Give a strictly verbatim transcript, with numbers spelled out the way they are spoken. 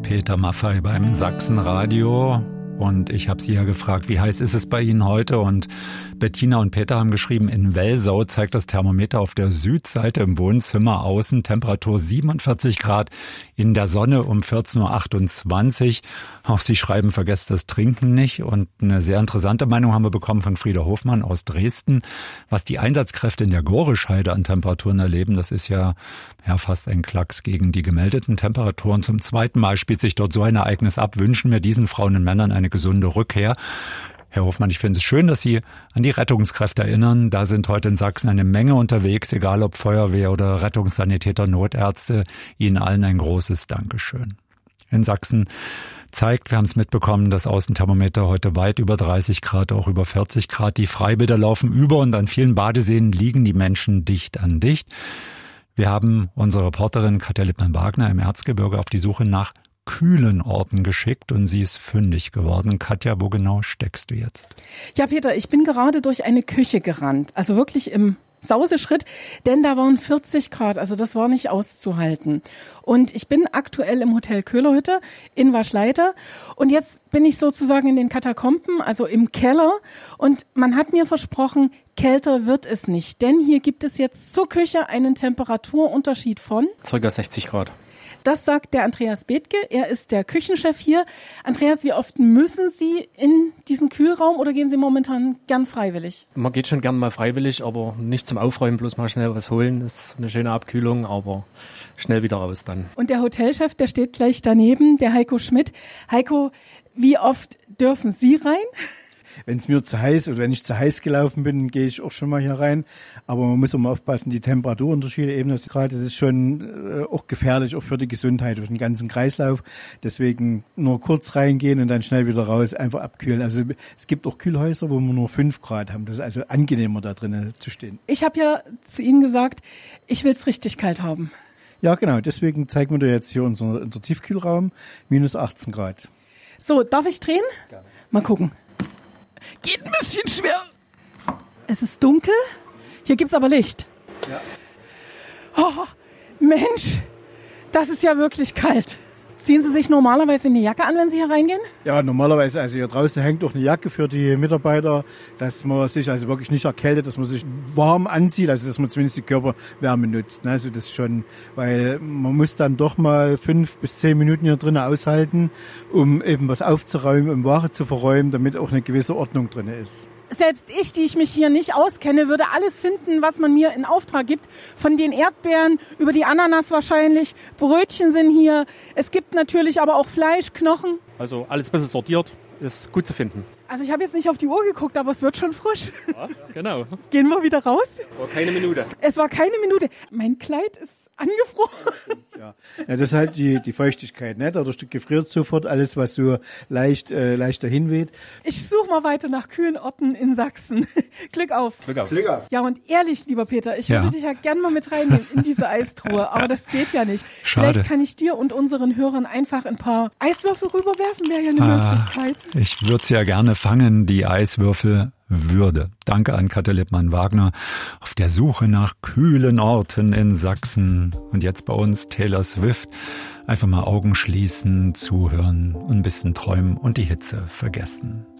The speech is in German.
Peter Maffay beim Sachsenradio. Und ich habe sie ja gefragt, wie heiß ist es bei Ihnen heute? Und Bettina und Peter haben geschrieben, in Welsau zeigt das Thermometer auf der Südseite im Wohnzimmer außen Temperatur siebenundvierzig Grad, in der Sonne um vierzehn Uhr achtundzwanzig. Auch sie schreiben, vergesst das Trinken nicht. Und eine sehr interessante Meinung haben wir bekommen von Frieda Hofmann aus Dresden. Was die Einsatzkräfte in der Gorischheide an Temperaturen erleben, das ist ja, ja fast ein Klacks gegen die gemeldeten Temperaturen. Zum zweiten Mal spielt sich dort so ein Ereignis ab. Wünschen wir diesen Frauen und Männern eine gesunde Rückkehr. Herr Hofmann, ich finde es schön, dass Sie an die Rettungskräfte erinnern. Da sind heute in Sachsen eine Menge unterwegs, egal ob Feuerwehr oder Rettungssanitäter, Notärzte. Ihnen allen ein großes Dankeschön. In Sachsen zeigt, wir haben es mitbekommen, das Außenthermometer heute weit über dreißig Grad, auch über vierzig Grad. Die Freibäder laufen über und an vielen Badeseen liegen die Menschen dicht an dicht. Wir haben unsere Reporterin Katja Lippmann-Wagner im Erzgebirge auf die Suche nach kühlen Orten geschickt und sie ist fündig geworden. Katja, wo genau steckst du jetzt? Ja, Peter, ich bin gerade durch eine Küche gerannt, also wirklich im Sauseschritt, denn da waren vierzig Grad, also das war nicht auszuhalten. Und ich bin aktuell im Hotel Köhlerhütte in Waschleiter und jetzt bin ich sozusagen in den Katakomben, also im Keller, und man hat mir versprochen, kälter wird es nicht, denn hier gibt es jetzt zur Küche einen Temperaturunterschied von circa sechzig Grad. Das sagt der Andreas Bethke, er ist der Küchenchef hier. Andreas, wie oft müssen Sie in diesen Kühlraum oder gehen Sie momentan gern freiwillig? Man geht schon gern mal freiwillig, aber nicht zum Aufräumen, bloß mal schnell was holen. Das ist eine schöne Abkühlung, aber schnell wieder raus dann. Und der Hotelchef, der steht gleich daneben, der Heiko Schmidt. Heiko, wie oft dürfen Sie rein? Wenn es mir zu heiß oder wenn ich zu heiß gelaufen bin, gehe ich auch schon mal hier rein. Aber man muss auch mal aufpassen, die Temperaturunterschiede eben, das gerade, das ist schon äh, auch gefährlich, auch für die Gesundheit, für den ganzen Kreislauf. Deswegen nur kurz reingehen und dann schnell wieder raus, einfach abkühlen. Also es gibt auch Kühlhäuser, wo wir nur fünf Grad haben. Das ist also angenehmer, da drinnen zu stehen. Ich habe ja zu Ihnen gesagt, ich will es richtig kalt haben. Ja, genau. Deswegen zeigen wir dir jetzt hier unser, unser Tiefkühlraum, minus achtzehn Grad. So, darf ich drehen? Gerne. Mal gucken. Geht ein bisschen schwer. Es ist dunkel. Hier gibt's aber Licht. Ja. Oh, Mensch, das ist ja wirklich kalt. Ziehen Sie sich normalerweise eine Jacke an, wenn Sie hier reingehen? Ja, normalerweise, also hier draußen hängt auch eine Jacke für die Mitarbeiter, dass man sich also wirklich nicht erkältet, dass man sich warm anzieht, also dass man zumindest die Körperwärme nutzt. Also das schon, weil man muss dann doch mal fünf bis zehn Minuten hier drinnen aushalten, um eben was aufzuräumen, um Ware zu verräumen, damit auch eine gewisse Ordnung drin ist. Selbst ich, die ich mich hier nicht auskenne, würde alles finden, was man mir in Auftrag gibt. Von den Erdbeeren über die Ananas wahrscheinlich. Brötchen sind hier. Es gibt natürlich aber auch Fleisch, Knochen. Also alles ein bisschen sortiert, ist gut zu finden. Also ich habe jetzt nicht auf die Uhr geguckt, aber es wird schon frisch. Ja, genau. Gehen wir wieder raus? War keine Minute. Es war keine Minute. Mein Kleid ist angefroren. Ja, ja, das ist halt die, die Feuchtigkeit, ne? Dadurch gefriert sofort alles, was so leicht, äh, leicht dahin weht. Ich suche mal weiter nach kühlen Orten in Sachsen. Glück auf. Glück auf. Glück auf. Ja, und ehrlich, lieber Peter, ich Ja. würde dich ja gern mal mit reinnehmen in diese Eistruhe, aber das geht ja nicht. Schade. Vielleicht kann ich dir und unseren Hörern einfach ein paar Eiswürfel rüberwerfen, wäre ja eine Ah, Möglichkeit. ich würde sie ja gerne fangen, die Eiswürfel würde. Danke an Katja Lippmann-Wagner auf der Suche nach kühlen Orten in Sachsen. Und jetzt bei uns Taylor Swift. Einfach mal Augen schließen, zuhören und ein bisschen träumen und die Hitze vergessen.